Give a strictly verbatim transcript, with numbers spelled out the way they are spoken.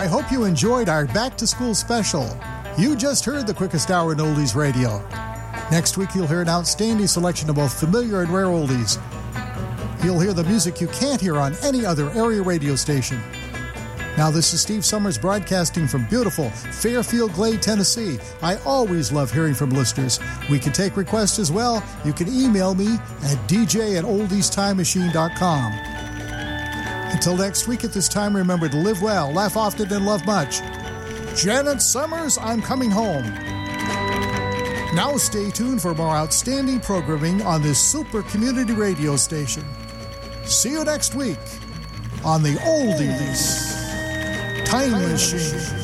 I hope you enjoyed our back-to-school special. You just heard the quickest hour in oldies radio. Next week, you'll hear an outstanding selection of both familiar and rare oldies. You'll hear the music you can't hear on any other area radio station. Now, this is Steve Summers broadcasting from beautiful Fairfield Glade, Tennessee. I always love hearing from listeners. We can take requests as well. You can email me at d j at oldies time machine dot com. Until next week at this time, remember to live well, laugh often, and love much. Janet Summers, I'm coming home. Now stay tuned for more outstanding programming on this super community radio station. See you next week on the Oldies Time Machine.